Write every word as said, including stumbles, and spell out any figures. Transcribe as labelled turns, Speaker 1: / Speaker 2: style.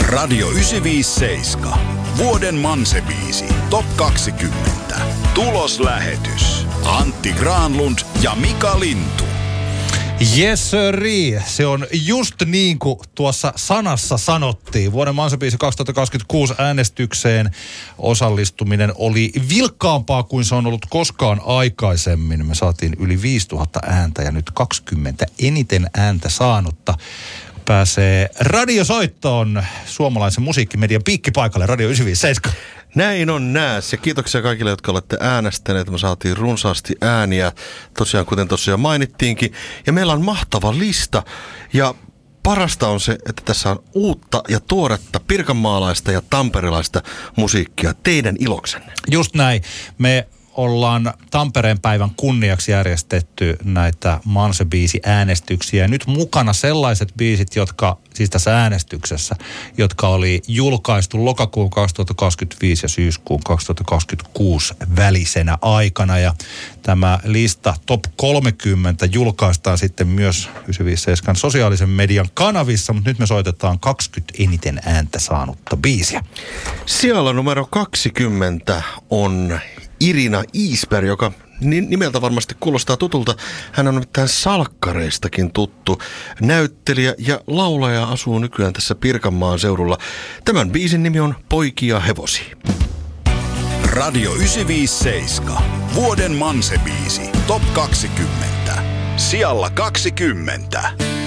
Speaker 1: Radio yhdeksänsataaviisikymmentäseitsemän. Vuoden Manse-biisi. Top kaksikymmentä. Tuloslähetys. Antti Granlund ja Mika Lintu.
Speaker 2: Yes sirri. Se on just niin kuin tuossa sanassa sanottiin. Vuoden Manse-biisi kaksituhattakaksikymmentäkuusi äänestykseen osallistuminen oli vilkkaampaa kuin se on ollut koskaan aikaisemmin. Me saatiin yli viisituhatta ääntä ja nyt kaksikymmentä eniten ääntä saanutta pääsee radiosoittoon suomalaisen musiikkimedian piikkipaikalle Radio yhdeksänsataaviisikymmentäseitsemän.
Speaker 3: Näin on nääs ja kiitoksia kaikille, jotka olette äänestäneet. Me saatiin runsaasti ääniä, tosiaan kuten tosiaan mainittiinkin. Ja meillä on mahtava lista ja parasta on se, että tässä on uutta ja tuoretta pirkanmaalaista ja tamperilaista musiikkia teidän iloksenne.
Speaker 2: Just näin. Me ollaan Tampereen päivän kunniaksi järjestetty näitä Manse-biisi-äänestyksiä. Nyt mukana sellaiset biisit, jotka, siis tässä äänestyksessä, jotka oli julkaistu lokakuun kaksituhattakaksikymmentäviisi ja syyskuun kaksituhattakaksikymmentäkuusi välisenä aikana. Ja tämä lista Top kolmekymmentä julkaistaan sitten myös yhdeksänsataaviisikymmentäseitsemän sosiaalisen median kanavissa, mutta nyt me soitetaan kaksikymmentä eniten ääntä saanutta biisiä.
Speaker 3: Siellä numero kaksikymmentä on Irina Isberg, joka nimeltä varmasti kuulostaa tutulta. Hän on nimittäin Salkkareistakin tuttu näyttelijä ja laulaja, asuu nykyään tässä Pirkanmaan seudulla. Tämän biisin nimi on Poikia hevosia.
Speaker 1: Radio yhdeksänsataaviisikymmentäseitsemän. Vuoden Manse-biisi. Top kaksikymmentä. Sijalla kaksikymmentä.